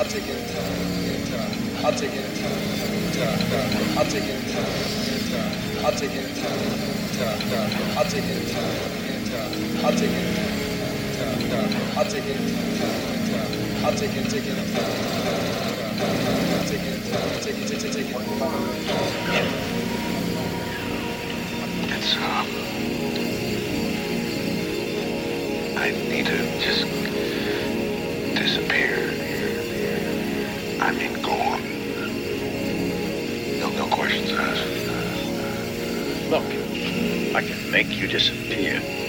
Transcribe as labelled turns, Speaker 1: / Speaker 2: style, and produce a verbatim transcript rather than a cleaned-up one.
Speaker 1: I'll take it. I'll take it. I'll take it. I'll take it. I'll take it. I'll take it. I'll take it. I'll take it. Take it. Take it. Take it. Take it. Take it.
Speaker 2: It's um. I need to just disappear. I mean, go on. No, no questions asked.
Speaker 3: Look, I can make you disappear.